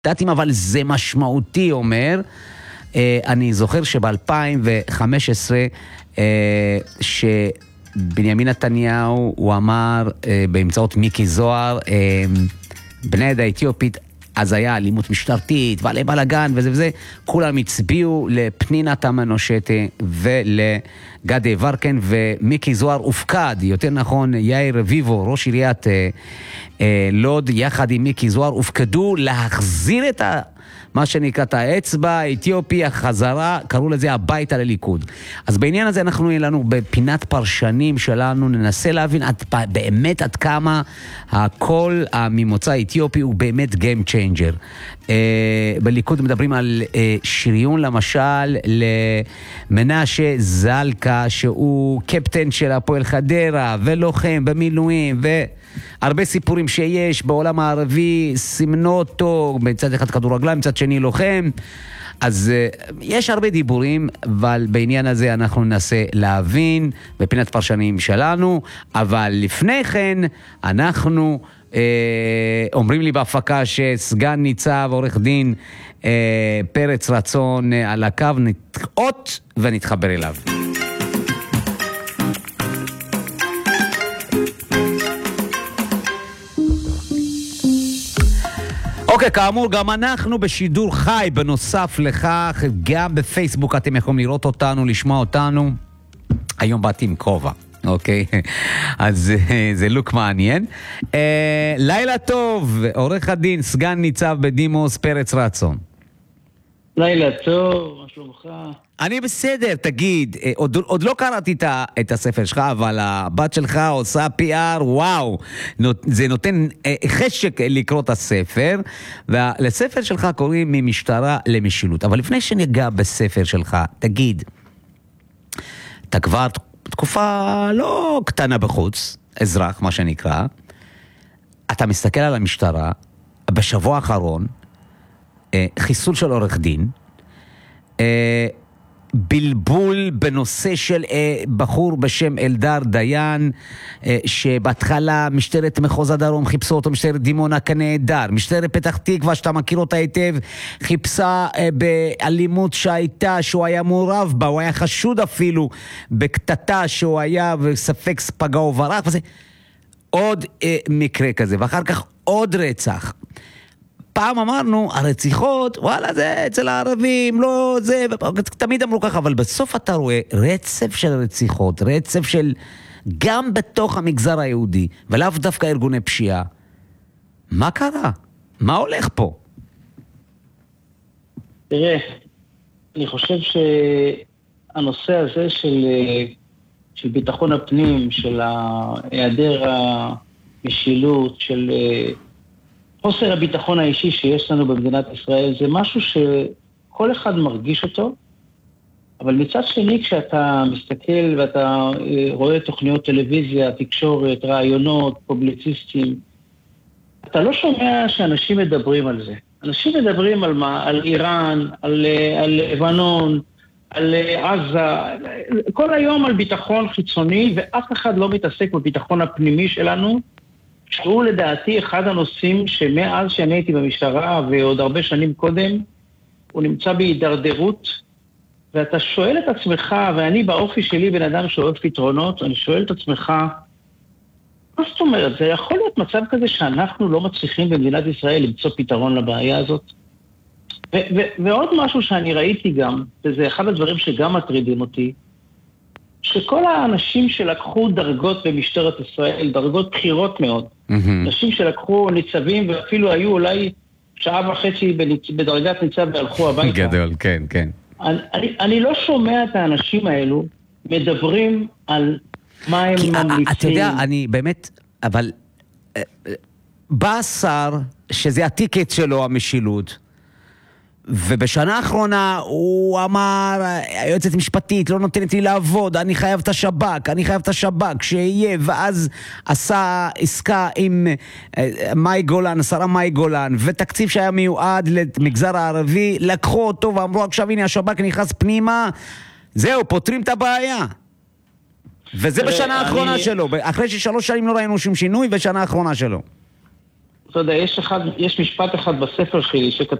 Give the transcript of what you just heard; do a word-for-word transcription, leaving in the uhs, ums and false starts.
יודעת אם אבל זה משמעותי, אומר, אני זוכר שב-אלפיים וחמש עשרה, שבנימין נתניהו, הוא אמר באמצעות מיקי זוהר, בני העדה האתיופית, אז היה אלימות משטרתית, ועלי בלגן וזה וזה, כולם הצביעו לפנינה תמנו שטה ולגדי יברקן, ומיקי זוהר הופקד, יותר נכון, יאיר רביבו, ראש עיריית אה, אה, לוד, יחד עם מיקי זוהר, הופקדו להחזיר את ה... מה שנקרא את האצבע האתיופי החזרה, קראו לזה הביתה לליכוד. אז בעניין הזה אנחנו לנו בפינת פרשנים שלנו, ננסה להבין עד, באמת עד כמה הקול ממוצא אתיופי הוא באמת game changer. אה, בליכוד מדברים על אה, שריון למשל למנשה זלקה, שהוא קפטן של הפועל חדרה ולוחם במילואים, והרבה סיפורים שיש בעולם הערבי, סימנו אותו מצד אחד כדורגלן, מצד שני לוחם. אז uh, יש הרבה דיבורים, אבל בעניין הזה אנחנו ננסה להבין בפינת פרשנים שלנו. אבל לפני כן אנחנו uh, אומרים לי בהפקה שסגן ניצב עורך דין uh, פרץ רצון uh, על הקו, נתקעות ונתחבר אליו. אוקיי, כאמור, גם אנחנו בשידור חי, בנוסף לכך, גם בפייסבוק אתם יכולים לראות אותנו, לשמוע אותנו. היום באתי עם כובע, אוקיי? אז זה לוק מעניין. אה, לילה טוב, עורך הדין, סגן ניצב בדימוס, פרץ רצון. לילה טוב, מה שלומך? אני בסדר, תגיד, עוד, עוד לא קראתי את, את הספר שלך, אבל הבת שלך עושה פי אר, וואו, זה נותן חשק לקרוא את הספר, ולספר שלך קוראים ממשטרה למשילות. אבל לפני שניגע בספר שלך, תגיד, אתה כבר תקופה לא קטנה בחוץ, אזרח, מה שנקרא, אתה מסתכל על המשטרה, בשבוע האחרון, חיסול של עורך דין, בלבול בנושא של בחור בשם אלדר דיין, שבהתחלה משטרת מחוז הדרום חיפשו אותו, משטרת דימונה כנעדר, משטרת פתח תקווה שאתה מכיר אותה היטב חיפשה באלימות שהייתה, שהוא היה מעורב בה, הוא היה חשוד אפילו בקטטה שהוא היה וספק פגע וברח, וזה עוד מקרה כזה, ואחר כך עוד רצח. פעם אמרנו, הרציחות, וואלה, זה אצל הערבים, לא זה, תמיד אמרו ככה, אבל בסוף אתה רואה רצף של רציחות, רצף של, גם בתוך המגזר היהודי, ולאו דווקא ארגוני פשיעה. מה קרה? מה הולך פה? תראה, אני חושב שהנושא הזה של, של ביטחון הפנים, של היעדר המשילות, של חוסר הביטחון האישי שיש לנו במדינת ישראל, זה משהו שכל אחד מרגיש אותו, אבל מצד שני, כשאתה מסתכל ואתה רואה תוכניות טלוויזיה, תקשורת, רעיונות, פובליציסטים, אתה לא שומע שאנשים מדברים על זה. אנשים מדברים על מה? על איראן, על, על לבנון, על עזה, כל היום על ביטחון חיצוני, ואף אחד לא מתעסק בביטחון הפנימי שלנו, שהוא לדעתי אחד הנושאים שמאז שאני הייתי במשטרה ועוד הרבה שנים קודם, הוא נמצא בהידרדרות, ואתה שואל את עצמך, ואני באופי שלי בן אדם שאוהב פתרונות, אני שואל את עצמך, מה זאת אומרת? זה יכול להיות מצב כזה שאנחנו לא מצליחים במדינת ישראל למצוא פתרון לבעיה הזאת? ו- ו- ועוד משהו שאני ראיתי גם, וזה אחד הדברים שגם מטרידים אותי, שכל האנשים שלקחו דרגות במשטרת ישראל, דרגות בחירות מאוד, mm-hmm. אנשים שלקחו ניצבים ואפילו היו אולי שעה וחצי בדרגת ניצב והלכו הביתה. גדול, כן, כן. אני, אני, אני לא שומע את האנשים האלו מדברים על מה הם ממליצים. אתה יודע, אני באמת, אבל בא שר שזה הטיקט שלו, המשילות, ובשנה האחרונה הוא אמר, היועצת משפטית לא נותנת לי לעבוד, אני חייב את השב"כ, אני חייב את השב"כ שיהיה, ואז עשה עסקה עם מאי גולן, השרה מאי גולן, ותקציב שהיה מיועד למגזר הערבי, לקחו אותו ואמרו, עכשיו הנה השב"כ נכנס פנימה, זהו, פותרים את הבעיה. וזה בשנה האחרונה שלו, אחרי ששלוש שנים לא ראינו שום שינוי, בשנה האחרונה שלו. אתה יודע, יש אחד, יש משפט אחד בספר שלי שכתוב